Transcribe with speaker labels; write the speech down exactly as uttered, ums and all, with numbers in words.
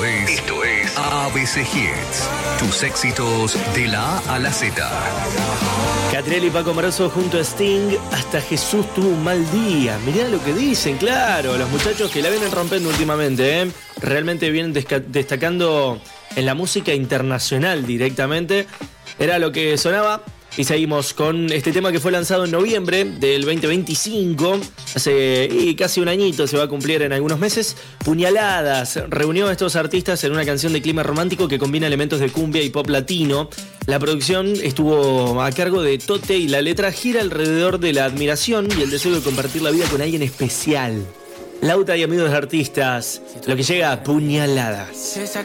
Speaker 1: es, esto es A B C Hits. Tus éxitos de la A a la Z.
Speaker 2: Catriel y Paco Amoroso junto a Sting. Hasta Jesús tuvo un mal día. Mirá lo que dicen, claro. Los muchachos que la vienen rompiendo últimamente, ¿eh? Realmente vienen desca- destacando en la música internacional directamente. Era lo que sonaba. Y seguimos con este tema que fue lanzado en noviembre del veinte veinticinco. Hace y casi un añito, se va a cumplir en algunos meses. Puñaladas reunió a estos artistas en una canción de clima romántico que combina elementos de cumbia y pop latino. La producción estuvo a cargo de Tote y la letra gira alrededor de la admiración y el deseo de compartir la vida con alguien especial. Lauta y amigos de artistas, lo que llega a Puñaladas.